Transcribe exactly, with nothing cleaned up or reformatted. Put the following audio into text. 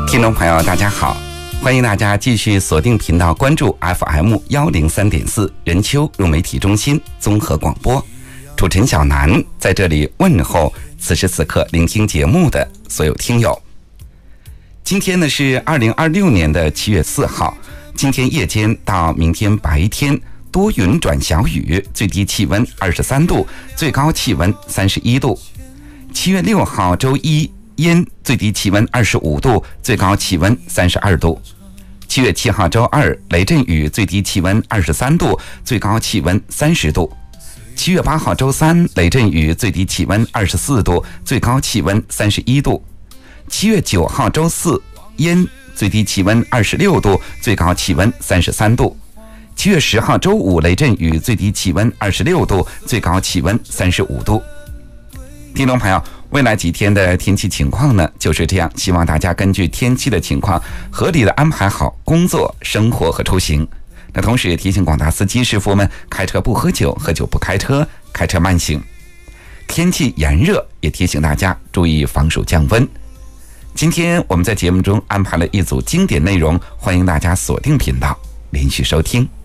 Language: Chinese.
听众朋友大家好，欢迎大家继续锁定频道，关注 F M 一零三点四 任丘融媒体中心综合广播。主持人小南在这里问候此时此刻聆听节目的所有听友。今天呢是二零二六年的七月四号，今天夜间到明天白天多云转小雨，最低气温二十三度，最高气温三十一度。七月六号周一阴，最低气温二十五度，最高气温三十二度。七月七号周二雷阵雨，最低气温二十三度，最高气温三十度。七月八号周三雷阵雨，最低气温二十四度，最高气温三十一度。七月九号周四阴，最低气温二十六度，最高气温三十三度。七月十号周五雷阵雨，最低气温二十六度，最高气温三十五度。听众朋友，未来几天的天气情况呢就是这样，希望大家根据天气的情况合理的安排好工作、生活和出行。那同时也提醒广大司机师傅们，开车不喝酒，喝酒不开车，开车慢行。天气炎热，也提醒大家注意防暑降温。今天我们在节目中安排了一组经典内容，欢迎大家锁定频道连续收听。